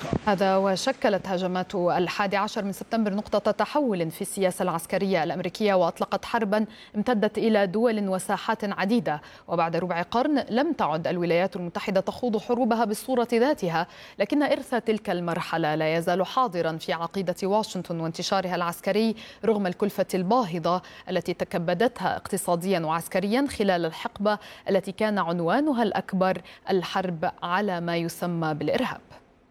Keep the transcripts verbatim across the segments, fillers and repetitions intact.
هذا وشكلت هجمات الحادي عشر من سبتمبر نقطة تحول في السياسة العسكرية الأمريكية، وأطلقت حربا امتدت إلى دول وساحات عديدة. وبعد ربع قرن لم تعد الولايات المتحدة تخوض حروبها بالصورة ذاتها، لكن إرث تلك المرحلة لا يزال حاضرا في عقيدة واشنطن وانتشارها العسكري رغم الكلفة الباهظة التي تكبدتها اقتصاديا وعسكريا خلال الحقبة التي كان عنوانها الأكبر الحرب على ما يسمى بالإرهاب.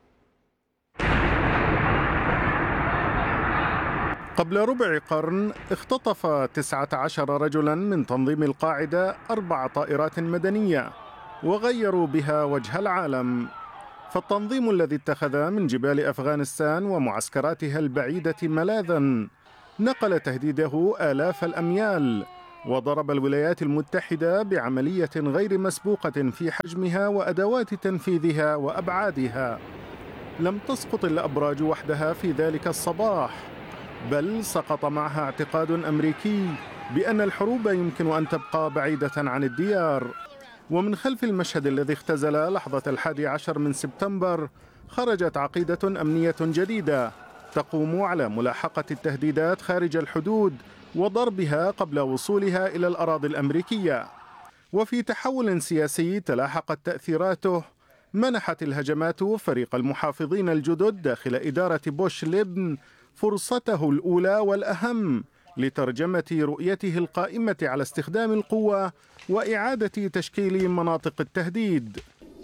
قبل ربع قرن اختطف تسعة عشر رجلا من تنظيم القاعدة أربع طائرات مدنية وغيروا بها وجه العالم. فالتنظيم الذي اتخذ من جبال أفغانستان ومعسكراتها البعيدة ملاذا نقل تهديده آلاف الأميال، وضرب الولايات المتحدة بعملية غير مسبوقة في حجمها وأدوات تنفيذها وأبعادها. لم تسقط الأبراج وحدها في ذلك الصباح، بل سقط معها اعتقاد أمريكي بأن الحروب يمكن أن تبقى بعيدة عن الديار. ومن خلف المشهد الذي اختزل لحظة الحادي عشر من سبتمبر خرجت عقيدة أمنية جديدة تقوم على ملاحقة التهديدات خارج الحدود وضربها قبل وصولها إلى الأراضي الأمريكية. وفي تحول سياسي تلاحقت تأثيراته، منحت الهجمات فريق المحافظين الجدد داخل إدارة بوش الابن فرصته الأولى والأهم لترجمة رؤيته القائمة على استخدام القوة وإعادة تشكيل مناطق التهديد.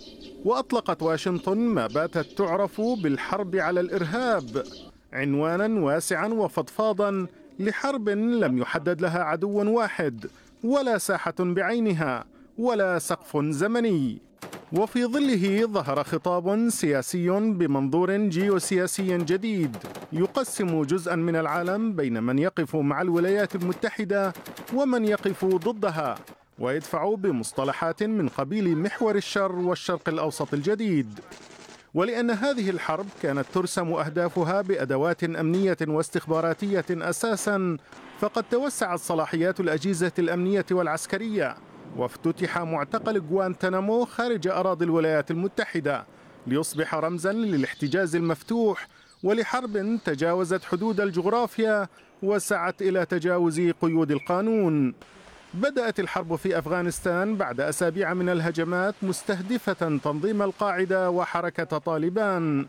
وأطلقت واشنطن ما باتت تعرف بالحرب على الإرهاب، عنوانا واسعا وفضفاضا لحرب لم يحدد لها عدو واحد ولا ساحة بعينها ولا سقف زمني. وفي ظله ظهر خطاب سياسي بمنظور جيوسياسي جديد يقسم جزءا من العالم بين من يقف مع الولايات المتحدة ومن يقف ضدها، ويدفع بمصطلحات من قبيل محور الشر والشرق الأوسط الجديد. ولأن هذه الحرب كانت ترسم أهدافها بأدوات أمنية واستخباراتية أساسا، فقد توسعت صلاحيات الأجهزة الأمنية والعسكرية، وافتتح معتقل غوانتنامو خارج أراضي الولايات المتحدة ليصبح رمزا للاحتجاز المفتوح ولحرب تجاوزت حدود الجغرافيا وسعت إلى تجاوز قيود القانون. بدأت الحرب في أفغانستان بعد أسابيع من الهجمات مستهدفة تنظيم القاعدة وحركة طالبان،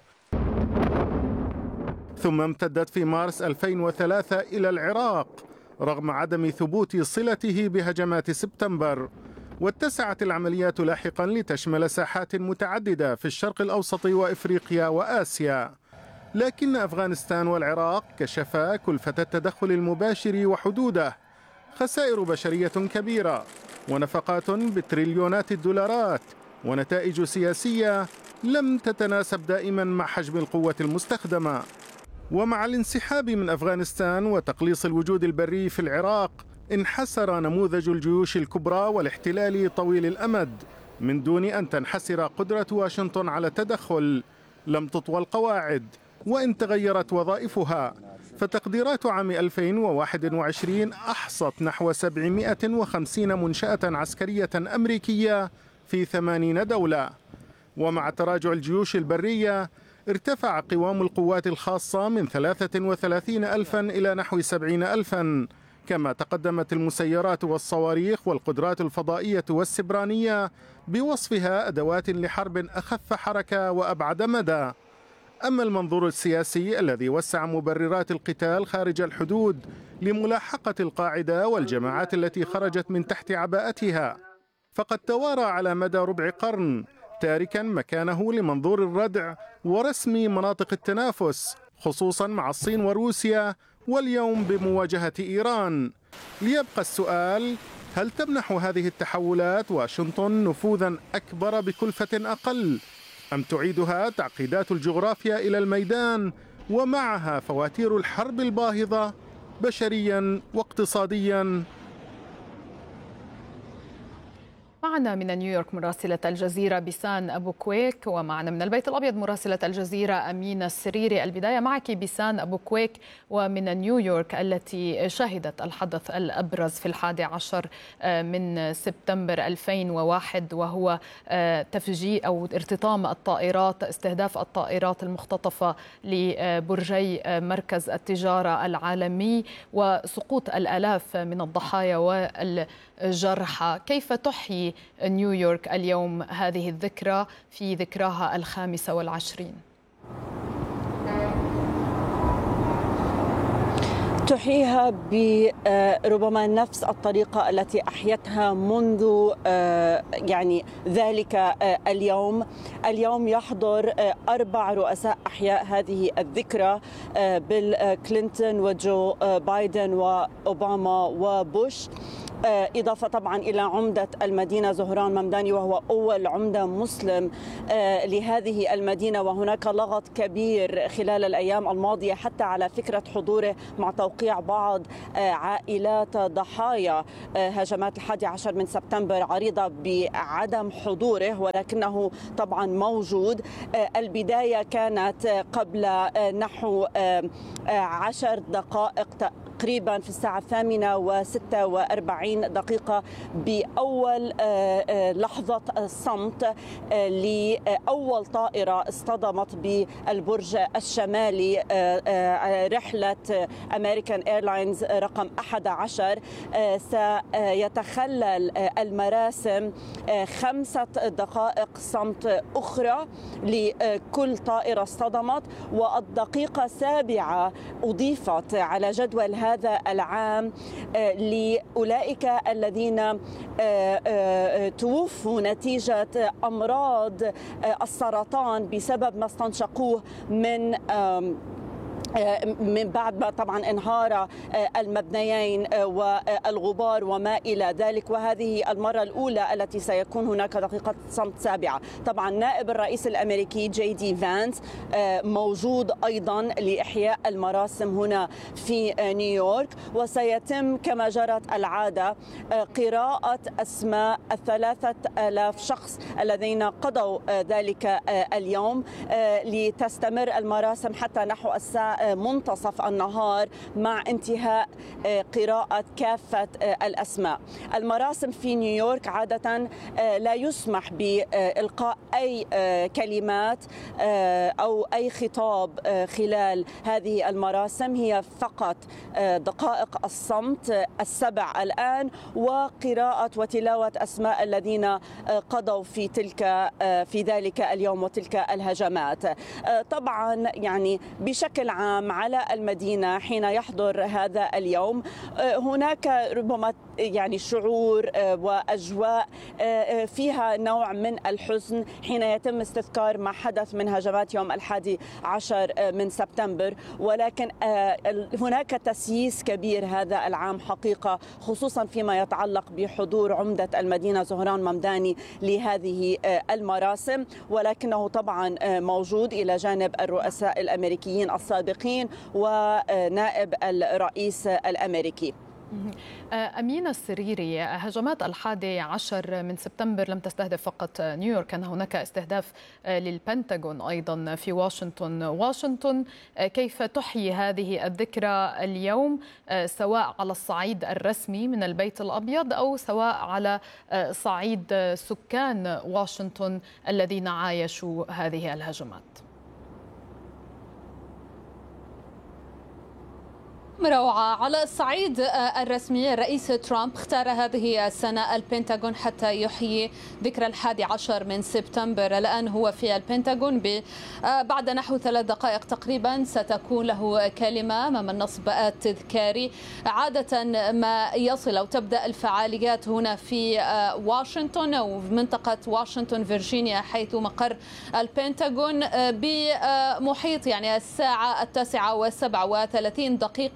ثم امتدت في مارس ألفين وثلاثة إلى العراق رغم عدم ثبوت صلته بهجمات سبتمبر. واتسعت العمليات لاحقا لتشمل ساحات متعددة في الشرق الأوسط وإفريقيا وآسيا. لكن أفغانستان والعراق كشفا كلفة التدخل المباشر وحدوده، خسائر بشرية كبيرة ونفقات بتريليونات الدولارات ونتائج سياسية لم تتناسب دائما مع حجم القوة المستخدمة. ومع الانسحاب من أفغانستان وتقليص الوجود البري في العراق انحسر نموذج الجيوش الكبرى والاحتلال طويل الأمد من دون أن تنحسر قدرة واشنطن على التدخل. لم تطوى القواعد وإن تغيرت وظائفها، فتقديرات عام ألفين وواحد وعشرين أحصت نحو سبعمائة وخمسين منشأة عسكرية أمريكية في ثمانين دولة. ومع تراجع الجيوش البرية ارتفع قوام القوات الخاصة من ثلاثة وثلاثين ألفا إلى نحو سبعين ألفا، كما تقدمت المسيرات والصواريخ والقدرات الفضائية والسبرانية بوصفها أدوات لحرب أخف حركة وأبعد مدى. أما المنظور السياسي الذي وسع مبررات القتال خارج الحدود لملاحقة القاعدة والجماعات التي خرجت من تحت عباءتها، فقد توارى على مدى ربع قرن، تاركا مكانه لمنظور الردع ورسم مناطق التنافس، خصوصا مع الصين وروسيا، واليوم بمواجهة إيران. ليبقى السؤال: هل تمنح هذه التحولات واشنطن نفوذا أكبر بكلفة أقل، أم تعيدها تعقيدات الجغرافيا إلى الميدان ومعها فواتير الحرب الباهظة بشريا واقتصاديا؟ مع معنا من نيويورك مراسلة الجزيرة بيسان أبو كويك، ومعنا من البيت الأبيض مراسلة الجزيرة أمينة السريري. البداية معك بيسان أبو كويك ومن نيويورك التي شهدت الحدث الأبرز في الحادي عشر من سبتمبر ألفين وواحد، وهو تفجير أو ارتطام الطائرات، استهداف الطائرات المختطفة لبرجي مركز التجارة العالمي وسقوط الآلاف من الضحايا والجرحى. كيف تحيي نيويورك اليوم هذه الذكرى في ذكراها الخامسة والعشرين؟ تحييها بربما نفس الطريقة التي أحيتها منذ يعني ذلك اليوم. اليوم يحضر أربع رؤساء أحياء هذه الذكرى، بيل كلينتون وجو بايدن وأوباما وبوش، إضافة طبعا إلى عمدة المدينة زهران ممداني، وهو أول عمدة مسلم لهذه المدينة. وهناك لغط كبير خلال الأيام الماضية حتى على فكرة حضوره مع توقيع بعض عائلات ضحايا هجمات الحادي عشر من سبتمبر عريضة بعدم حضوره، ولكنه طبعا موجود. البداية كانت قبل نحو عشر دقائق تقريبا في الساعة الثامنة وستة وأربعين دقيقة بأول لحظة صمت لأول طائرة اصطدمت بالبرج الشمالي، رحلة أمريكان إيرلاينز رقم أحد عشر. سيتخلل المراسم خمسة دقائق صمت أخرى لكل طائرة اصطدمت، والدقيقة السابعة أضيفت على جدول هذا العام لأولئك الذين توفوا نتيجة أمراض السرطان بسبب ما استنشقوه من من بعد ما طبعا انهار المبنيين والغبار وما إلى ذلك. وهذه المرة الأولى التي سيكون هناك دقيقة صمت سابعة. طبعا نائب الرئيس الأمريكي جي دي فانس موجود أيضا لإحياء المراسم هنا في نيويورك، وسيتم كما جرت العادة قراءة أسماء الثلاثة آلاف شخص الذين قضوا ذلك اليوم، لتستمر المراسم حتى نحو الساعة منتصف النهار مع انتهاء قراءة كافة الأسماء. المراسم في نيويورك عادة لا يسمح بإلقاء أي كلمات أو أي خطاب خلال هذه المراسم، هي فقط دقائق الصمت السبع الآن وقراءة وتلاوة أسماء الذين قضوا في تلك في ذلك اليوم وتلك الهجمات. طبعا يعني بشكل عام على المدينة حين يحضر هذا اليوم هناك ربما يعني شعور وأجواء فيها نوع من الحزن حين يتم استذكار ما حدث من هجمات يوم الحادي عشر من سبتمبر، ولكن هناك تسييس كبير هذا العام حقيقة، خصوصا فيما يتعلق بحضور عمدة المدينة زهران ممداني لهذه المراسم، ولكنه طبعا موجود إلى جانب الرؤساء الأمريكيين السابقين ونائب الرئيس الأمريكي. أمينة السريري، هجمات الحادي عشر من سبتمبر لم تستهدف فقط نيويورك، كان هناك استهداف للبنتاغون أيضا في واشنطن. واشنطن كيف تحيي هذه الذكرى اليوم، سواء على الصعيد الرسمي من البيت الأبيض أو سواء على صعيد سكان واشنطن الذين عايشوا هذه الهجمات؟ روعة. على الصعيد الرسمي الرئيس ترامب اختار هذه السنة البنتاغون حتى يحيي ذكرى الحادي عشر من سبتمبر. الآن هو في البنتاغون، بعد نحو ثلاث دقائق تقريبا ستكون له كلمة أمام النصب التذكاري. عادة ما يصل أو تبدأ الفعاليات هنا في واشنطن أو في منطقة واشنطن فيرجينيا حيث مقر البنتاغون بمحيط يعني الساعة التاسعة وسبع وثلاثين دقيقة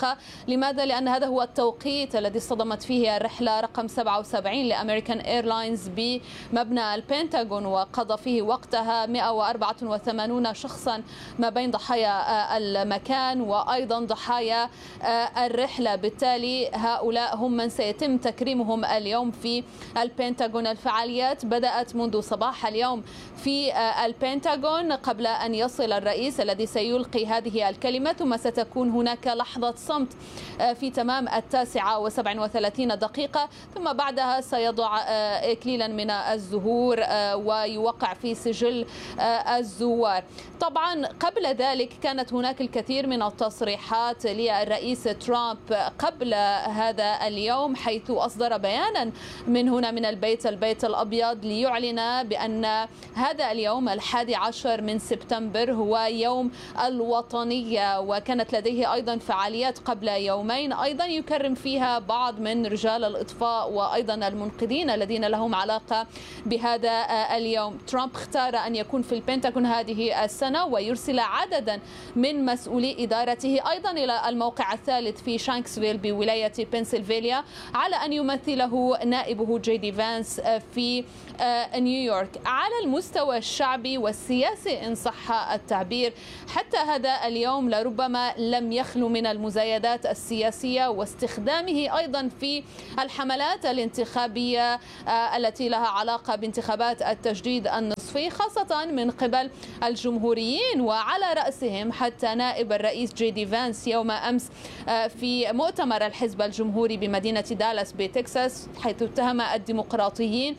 دقيقة. لماذا؟ لأن هذا هو التوقيت الذي اصطدمت فيه الرحلة رقم سبعة وسبعين لأمريكان إيرلاينز بمبنى البنتاغون، وقضى فيه وقتها مئة وأربعة وثمانين شخصا ما بين ضحايا المكان وأيضا ضحايا الرحلة. بالتالي هؤلاء هم من سيتم تكريمهم اليوم في البنتاغون. الفعاليات بدأت منذ صباح اليوم في البنتاغون قبل أن يصل الرئيس الذي سيلقي هذه الكلمة، ثم ستكون هناك لحظة صمت في تمام التاسعة وسبع وثلاثين دقيقة، ثم بعدها سيضع إكليلا من الزهور ويوقع في سجل الزوار. طبعا قبل ذلك كانت هناك الكثير من التصريحات للرئيس ترامب قبل هذا اليوم، حيث أصدر بيانا من هنا من البيت البيت الأبيض ليعلن بأن هذا اليوم الحادي عشر من سبتمبر هو يوم الوطنية، وكانت لديه أيضا فعاليات قبل يومين أيضا يكرم فيها بعض من رجال الإطفاء وأيضا المنقذين الذين لهم علاقة بهذا اليوم. ترامب اختار أن يكون في البنتاغون هذه السنة ويرسل عددا من مسؤولي إدارته أيضا إلى الموقع الثالث في شانكسفيل بولاية بنسلفانيا على أن يمثله نائبه جي دي فانس في نيويورك. على المستوى الشعبي والسياسي إن صح التعبير، حتى هذا اليوم لربما لم يخلو من المزايدات السياسية واستخدامه أيضا في الحملات الانتخابية التي لها علاقة بانتخابات التجديد النصفي، خاصة من قبل الجمهوريين وعلى رأسهم حتى نائب الرئيس جي دي فانس يوم أمس في مؤتمر الحزب الجمهوري بمدينة دالاس بتكساس، حيث اتهم الديمقراطيين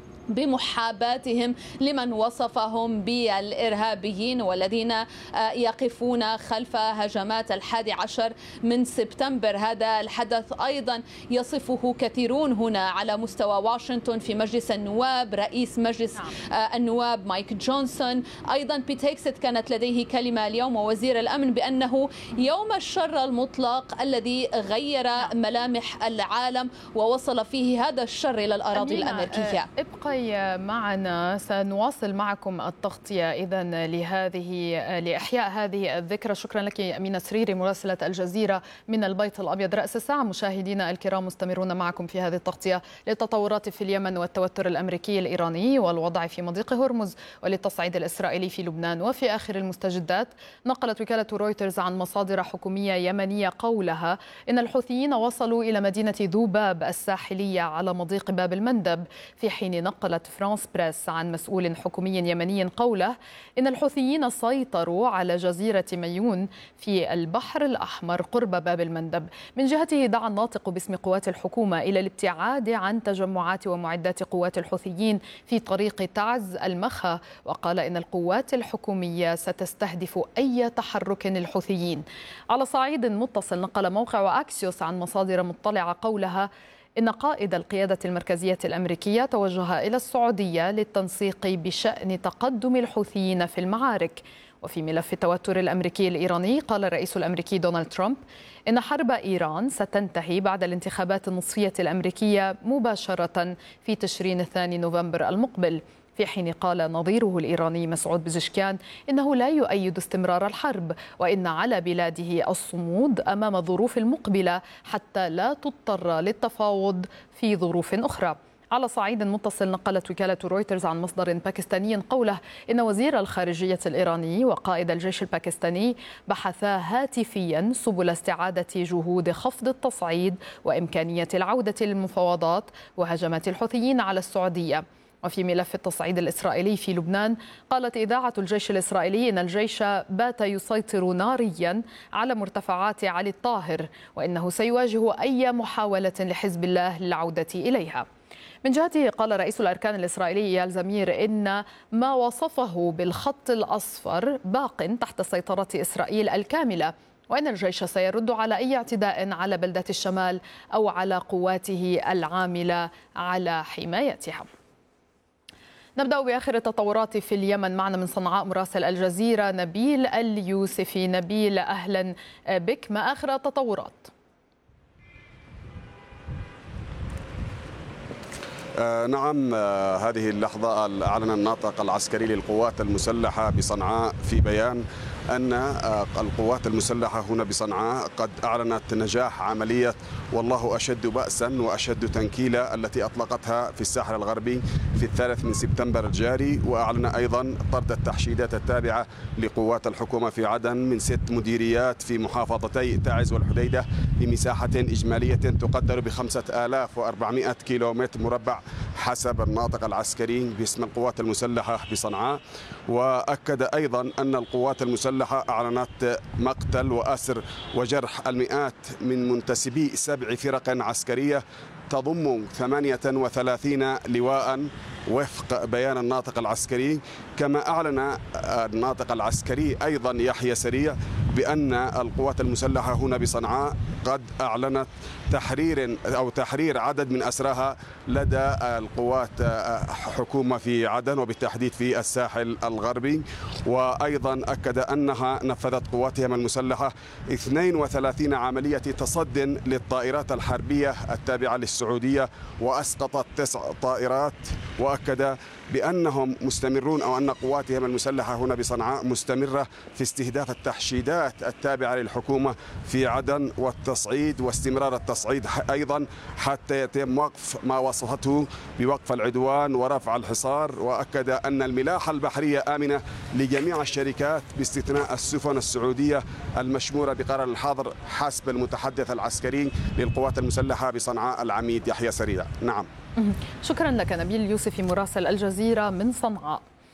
بمحاباتهم لمن وصفهم بالإرهابيين والذين يقفون خلف هجمات الحادي عشر من سبتمبر. هذا الحدث أيضا يصفه كثيرون هنا على مستوى واشنطن في مجلس النواب، رئيس مجلس النواب مايك جونسون، أيضا بيت هيكست كانت لديه كلمة اليوم ووزير الأمن بأنه يوم الشر المطلق الذي غير ملامح العالم ووصل فيه هذا الشر إلى الأراضي الأمريكية. ابقي معنا، سنواصل معكم التغطية إذن لهذه لإحياء هذه الذكرى. شكرا لك أمينة سريري مراسلة الجزيرة من البيت الأبيض رأس الساعة. مشاهدينا الكرام مستمرون معكم في هذه التغطية للتطورات في اليمن والتوتر الأمريكي الإيراني والوضع في مضيق هرمز وللتصعيد الإسرائيلي في لبنان. وفي آخر المستجدات نقلت وكالة رويترز عن مصادر حكومية يمنية قولها إن الحوثيين وصلوا إلى مدينة ذوباب الساحلية على مضيق باب المندب، في حين نقلت فرانس بريس عن مسؤول حكومي يمني قوله إن الحوثيين سيطروا على جزيرة ميون في البحر الأحمر قرب باب المندب. من جهته دعا الناطق باسم قوات الحكومة إلى الابتعاد عن تجمعات ومعدات قوات الحوثيين في طريق تعز المخا، وقال إن القوات الحكومية ستستهدف أي تحرك للحوثيين. على صعيد متصل نقل موقع أكسيوس عن مصادر مطلعة قولها إن قائد القيادة المركزية الأمريكية توجه إلى السعودية للتنسيق بشأن تقدم الحوثيين في المعارك. وفي ملف التوتر الأمريكي الإيراني قال الرئيس الأمريكي دونالد ترامب إن حرب إيران ستنتهي بعد الانتخابات النصفية الأمريكية مباشرة في تشرين الثاني نوفمبر المقبل، في حين قال نظيره الإيراني مسعود بزشكيان إنه لا يؤيد استمرار الحرب وإن على بلاده الصمود أمام الظروف المقبلة حتى لا تضطر للتفاوض في ظروف أخرى. على صعيد متصل نقلت وكالة رويترز عن مصدر باكستاني قوله إن وزير الخارجية الإيراني وقائد الجيش الباكستاني بحثا هاتفيا سبل استعادة جهود خفض التصعيد وإمكانية العودة للمفاوضات وهجمات الحوثيين على السعودية. وفي ملف التصعيد الإسرائيلي في لبنان قالت إذاعة الجيش الإسرائيلي إن الجيش بات يسيطر ناريا على مرتفعات علي الطاهر وإنه سيواجه أي محاولة لحزب الله للعودة إليها. من جهته قال رئيس الأركان الإسرائيلي إيال زمير إن ما وصفه بالخط الأصفر باق تحت سيطرة إسرائيل الكاملة، وإن الجيش سيرد على أي اعتداء على بلدات الشمال أو على قواته العاملة على حمايتها. نبدأ بآخر التطورات في اليمن. معنا من صنعاء مراسل الجزيرة نبيل اليوسفي. نبيل أهلا بك، ما آخر التطورات؟ نعم، هذه اللحظة أعلن الناطق العسكري للقوات المسلحة بصنعاء في بيان أن القوات المسلحة هنا بصنعاء قد أعلنت نجاح عملية والله أشد بأسا وأشد تنكيلا التي أطلقتها في الساحل الغربي في الثالث من سبتمبر الجاري، وأعلن أيضا طرد التحشيدات التابعة لقوات الحكومة في عدن من ست مديريات في محافظتي تعز والحديدة بمساحة إجمالية تقدر بخمسة آلاف وأربعمائة كيلومتر مربع حسب الناطق العسكري باسم القوات المسلحة بصنعاء. وأكد أيضا أن القوات المسلحة أعلنت مقتل وأسر وجرح المئات من منتسبي سبع فرق عسكرية تضم ثمانية وثلاثين لواء وفق بيان الناطق العسكري. كما أعلن الناطق العسكري أيضا يحيى سريع بأن القوات المسلحة هنا بصنعاء قد أعلنت تحرير أو تحرير عدد من أسراها لدى القوات حكومة في عدن وبالتحديد في الساحل الغربي. وأيضا أكد أنها نفذت قواتها المسلحة اثنين وثلاثين عملية تصد للطائرات الحربية التابعة للسعودية وأسقطت تسع طائرات. وأكد بأنهم مستمرون أو أن قواتهم المسلحة هنا بصنعاء مستمرة في استهداف التحشيدات التابعة للحكومة في عدن والتصعيد واستمرار التصعيد أيضا حتى يتم وقف ما وصفته بوقف العدوان ورفع الحصار. وأكد أن الملاحة البحرية آمنة لجميع الشركات باستثناء السفن السعودية المشمولة بقرار الحظر حسب المتحدث العسكري للقوات المسلحة بصنعاء العميد يحيى سريع. نعم. شكرا لك نبيل يوسفي مراسل الجزيرة من صنعاء.